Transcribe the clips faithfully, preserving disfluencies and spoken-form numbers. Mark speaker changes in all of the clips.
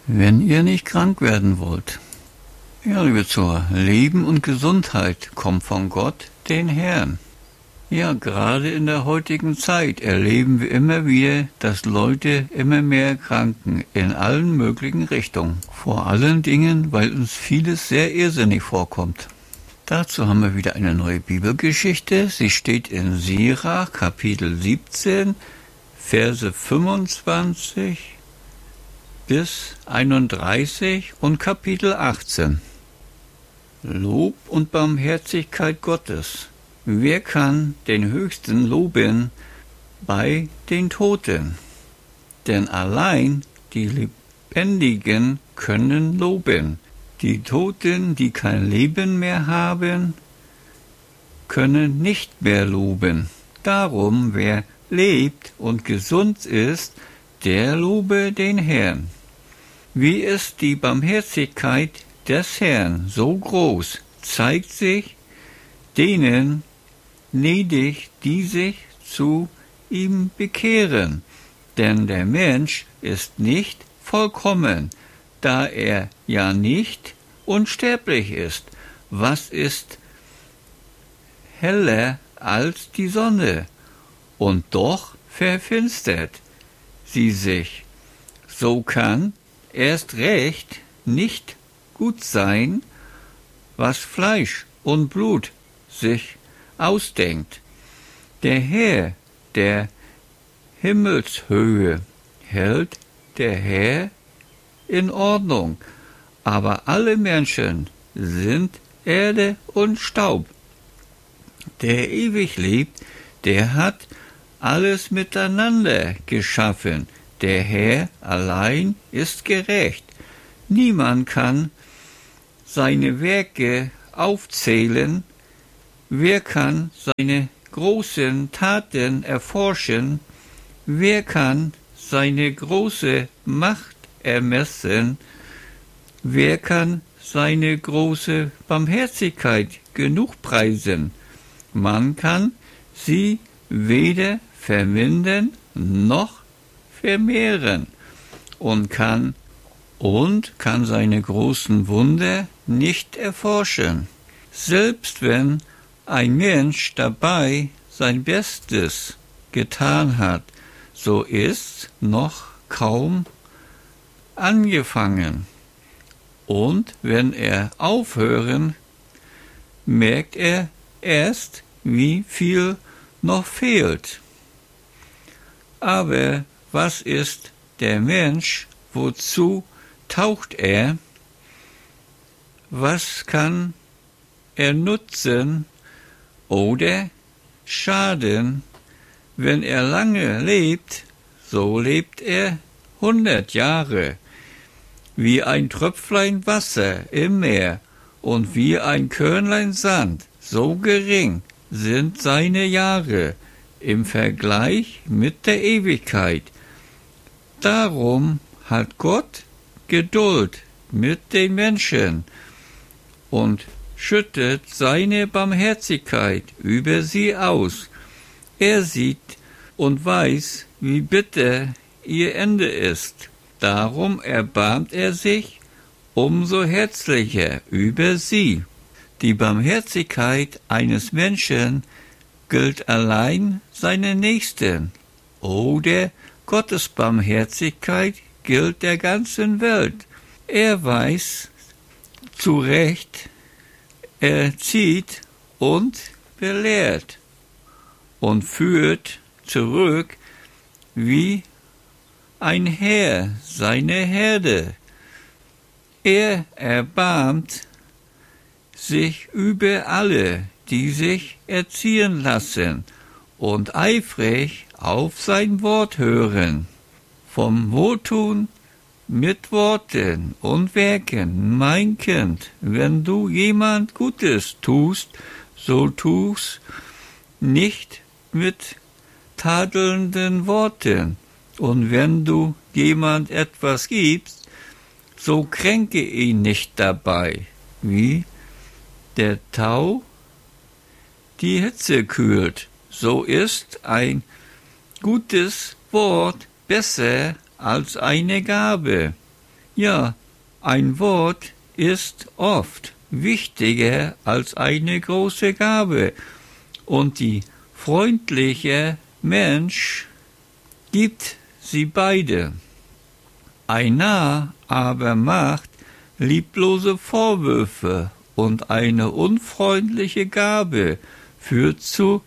Speaker 1: wenn ihr nicht krank werden wollt. Ja, liebe Zuhörer, Leben und Gesundheit kommt von Gott, den Herrn. Ja, gerade in der heutigen Zeit erleben wir immer wieder, dass Leute immer mehr kranken, in allen möglichen Richtungen. Vor allen Dingen, weil uns vieles sehr irrsinnig vorkommt. Dazu haben wir wieder eine neue Bibelgeschichte. Sie steht in Sirach, Kapitel siebzehn, Verse fünfundzwanzig bis einunddreißig und Kapitel achtzehn. Lob und Barmherzigkeit Gottes. Wer kann den Höchsten loben bei den Toten? Denn allein die Lebendigen können loben. Die Toten, die kein Leben mehr haben, können nicht mehr loben. Darum, wer lebt und gesund ist, der lobe den Herrn. Wie ist die Barmherzigkeit des Herrn so groß, zeigt sich denen gnädig, die sich zu ihm bekehren. Denn der Mensch ist nicht vollkommen, da er ja nicht unsterblich ist. Was ist heller als die Sonne? Und doch verfinstert sie sich. So kann erst recht nicht gut sein, was Fleisch und Blut sich ausdenkt. Der Herr der Himmelshöhe hält der Herr in Ordnung, aber alle Menschen sind Erde und Staub. Der ewig lebt, der hat alles miteinander geschaffen. Der Herr allein ist gerecht. Niemand kann seine Werke aufzählen. Wer kann seine großen Taten erforschen? Wer kann seine große Macht ermessen? Wer kann seine große Barmherzigkeit genug preisen? Man kann sie weder vermindern noch vermehren und kann und kann seine großen Wunder nicht erforschen. Selbst wenn ein Mensch dabei sein Bestes getan hat, so ist's noch kaum angefangen. Und wenn er aufhören, merkt er erst, wie viel noch fehlt. Aber was ist der Mensch? Wozu taucht er? Was kann er nutzen oder schaden? Wenn er lange lebt, so lebt er hundert Jahre, wie ein Tröpflein Wasser im Meer und wie ein Körnlein Sand, so gering sind seine Jahre im Vergleich mit der Ewigkeit. Darum hat Gott Geduld mit den Menschen und schüttet seine Barmherzigkeit über sie aus. Er sieht und weiß, wie bitter ihr Ende ist. Darum erbarmt er sich umso herzlicher über sie. Die Barmherzigkeit eines Menschen gilt allein seinen Nächsten, oder Gottes Barmherzigkeit gilt der ganzen Welt. Er weiß zurecht, erzieht und belehrt und führt zurück wie ein Herr seine Herde. Er erbarmt sich über alle, die sich erziehen lassen und eifrig auf sein Wort hören. Vom Wohltun mit Worten und Werken, mein Kind, wenn du jemand Gutes tust, so tu's nicht mit tadelnden Worten. Und wenn du jemand etwas gibst, so kränke ihn nicht dabei, wie der Tau die Hitze kühlt. So ist ein gutes Wort besser als eine Gabe. Ja, ein Wort ist oft wichtiger als eine große Gabe, und die freundliche Mensch gibt sie beide. Ein Narr aber macht lieblose Vorwürfe, und eine unfreundliche Gabe führt zu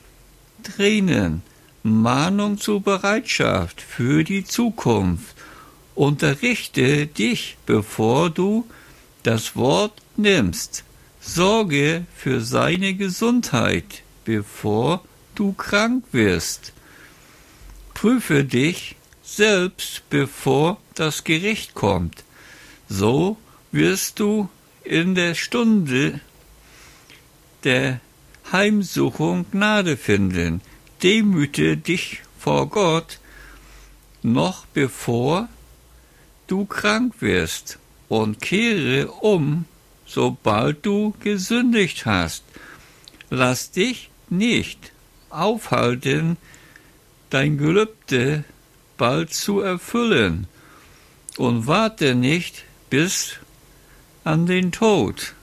Speaker 1: Tränen. Mahnung zur Bereitschaft für die Zukunft. Unterrichte dich, bevor du das Wort nimmst. Sorge für seine Gesundheit, bevor du krank wirst. Prüfe dich selbst, bevor das Gericht kommt. So wirst du in der Stunde der Heimsuchung Gnade finden. Demüte dich vor Gott, noch bevor du krank wirst, und kehre um, sobald du gesündigt hast. Lass dich nicht aufhalten, dein Gelübde bald zu erfüllen, und warte nicht bis an den Tod,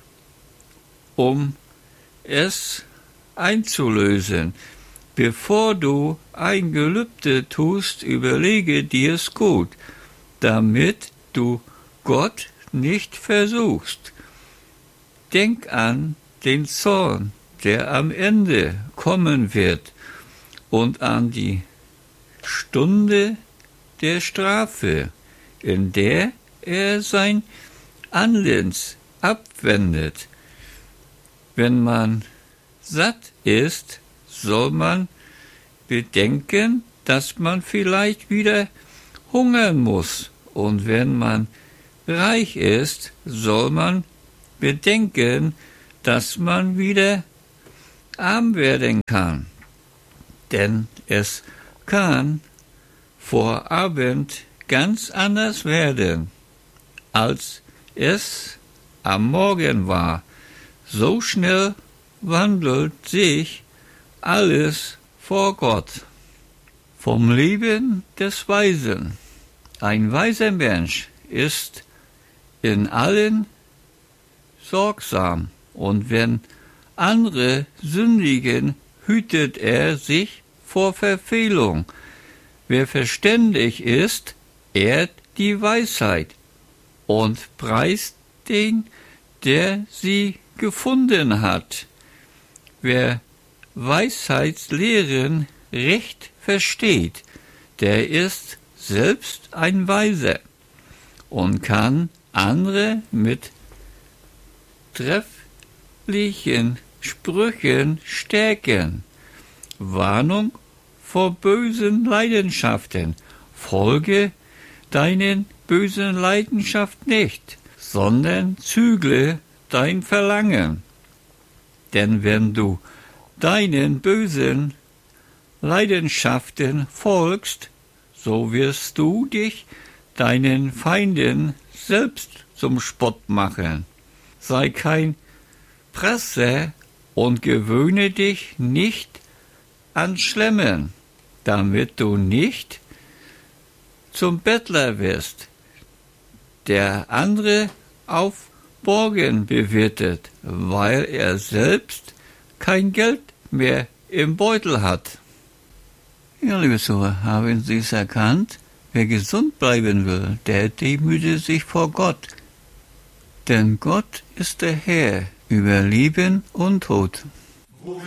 Speaker 1: um es einzulösen. Bevor du ein Gelübde tust, überlege dir's gut, damit du Gott nicht versuchst. Denk an den Zorn, der am Ende kommen wird, und an die Stunde der Strafe, in der er sein Antlitz abwendet. Wenn man satt ist, soll man bedenken, dass man vielleicht wieder hungern muss. Und wenn man reich ist, soll man bedenken, dass man wieder arm werden kann. Denn es kann vor Abend ganz anders werden, als es am Morgen war. So schnell wandelt sich alles vor Gott. Vom Leben des Weisen. Ein weiser Mensch ist in allen sorgsam, und wenn andere sündigen, hütet er sich vor Verfehlung. Wer verständig ist, ehrt die Weisheit und preist den, der sie gefunden hat. Wer Weisheitslehren recht versteht, der ist selbst ein Weiser und kann andere mit trefflichen Sprüchen stärken. Warnung vor bösen Leidenschaften. Folge deinen bösen Leidenschaft nicht, sondern zügle dein Verlangen. Denn wenn du deinen bösen Leidenschaften folgst, so wirst du dich deinen Feinden selbst zum Spott machen. Sei kein Presser und gewöhne dich nicht an Schlemmen, damit du nicht zum Bettler wirst, der andere auf Borgen bewirtet, weil er selbst kein Geld mehr im Beutel hat. Ja, liebe Zuhörer, haben Sie es erkannt? Wer gesund bleiben will, der demütigt sich vor Gott. Denn Gott ist der Herr über Leben und Tod.